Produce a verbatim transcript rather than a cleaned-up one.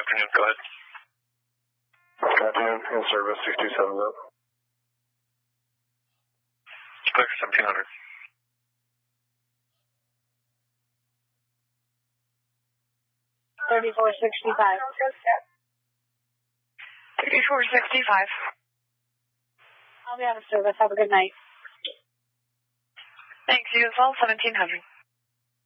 afternoon. Go ahead. Good afternoon. In service, six two seven zero. Clear for seventeen hundred. thirty-four sixty-five. thirty-four sixty-five. I'll be out of service. Have a good night. Thanks. You as well, seventeen hundred.